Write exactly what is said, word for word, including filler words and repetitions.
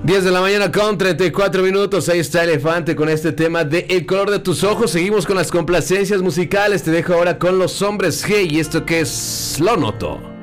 diez de la mañana con treinta y cuatro minutos. Ahí está Elefante con este tema de El color de tus ojos. Seguimos con las complacencias musicales. Te dejo ahora con Los Hombres G y esto que es Lo Noto.